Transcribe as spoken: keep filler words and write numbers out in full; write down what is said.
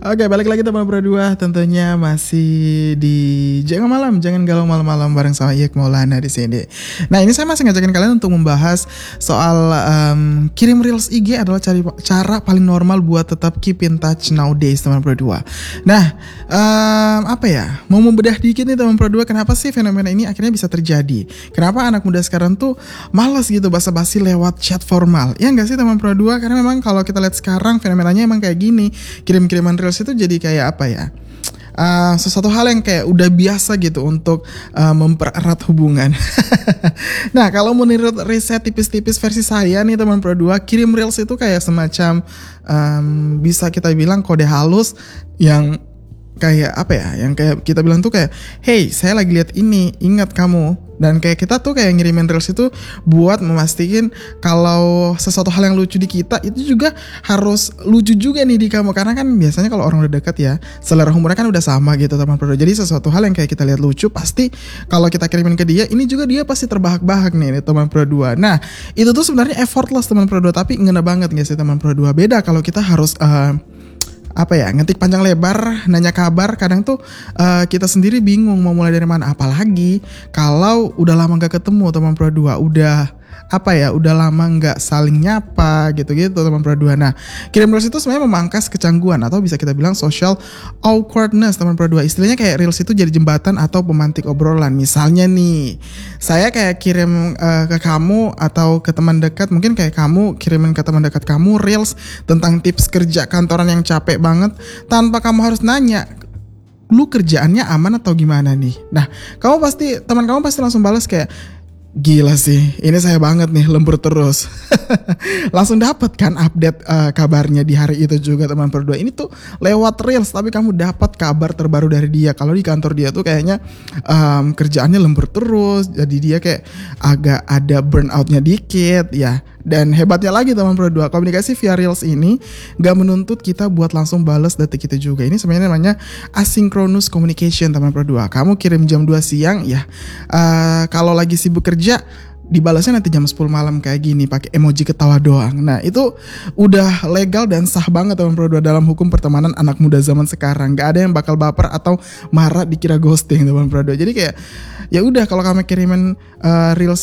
Oke, balik lagi teman berdua. Tentunya masih di Jangan Malam, Jangan Galau Malam-Malam bareng sama Yek Maulana di sini. Nah, ini saya masih ngajakin kalian untuk membahas soal um, kirim reels I G adalah cari, cara paling normal buat tetap keep in touch nowadays teman berdua. Nah, um, apa ya? Mau membedah dikit nih teman berdua, kenapa sih fenomena ini akhirnya bisa terjadi? Kenapa anak muda sekarang tuh malas gitu basa-basi lewat chat formal? Ya enggak sih teman berdua? Karena memang kalau kita lihat sekarang fenomenanya emang kayak gini. Kirim-kiriman reels itu jadi kayak apa ya, uh, sesuatu hal yang kayak udah biasa gitu untuk uh, mempererat hubungan. Nah, kalau menurut riset tipis-tipis versi saya nih teman berdua, kirim reels itu kayak semacam um, bisa kita bilang kode halus yang kayak apa ya, yang kayak kita bilang tuh kayak, hey saya lagi lihat ini, ingat kamu. Dan kayak kita tuh kayak ngirimin reels itu buat memastikan kalau sesuatu hal yang lucu di kita itu juga harus lucu juga nih di kamu. Karena kan biasanya kalau orang udah dekat ya, selera humornya kan udah sama gitu teman berdua. Jadi sesuatu hal yang kayak kita lihat lucu, pasti kalau kita kirimin ke dia, ini juga dia pasti terbahak-bahak nih, nih teman berdua. Nah, itu tuh sebenarnya effortless teman berdua, tapi ngena banget gak sih teman berdua. Beda kalau kita harus uh, apa ya, ngetik panjang lebar, nanya kabar, kadang tuh uh, kita sendiri bingung mau mulai dari mana. Apalagi kalau udah lama gak ketemu teman berdua, udah apa ya, udah lama nggak saling nyapa gitu-gitu teman berdua. Nah, kirim reels itu sebenarnya memangkas kecangguan atau bisa kita bilang social awkwardness teman berdua. Istilahnya kayak reels itu jadi jembatan atau pemantik obrolan. Misalnya nih, saya kayak kirim uh, ke kamu atau ke teman dekat, mungkin kayak kamu kirimin ke teman dekat kamu reels tentang tips kerja kantoran yang capek banget tanpa kamu harus nanya, lu kerjaannya aman atau gimana nih. Nah, kamu pasti, teman kamu pasti langsung balas kayak, gila sih, ini saya banget nih, lembur terus. Langsung dapat kan update uh, kabarnya di hari itu juga teman berdua. Ini tuh lewat reels, tapi kamu dapat kabar terbaru dari dia. Kalau di kantor dia tuh kayaknya um, kerjaannya lembur terus, jadi dia kayak agak ada burnoutnya dikit ya. Dan hebatnya lagi teman berdua, komunikasi via reels ini gak menuntut kita buat langsung balas detik itu juga. Ini sebenarnya namanya asynchronous communication teman berdua. Kamu kirim jam dua siang ya, uh, kalau lagi sibuk kerja dibalasnya nanti jam sepuluh malam kayak gini pakai emoji ketawa doang. Nah, itu udah legal dan sah banget teman berdua dalam hukum pertemanan anak muda zaman sekarang. Gak ada yang bakal baper atau marah dikira ghosting teman berdua. Jadi kayak ya udah, kalau kamu kirimin uh, reels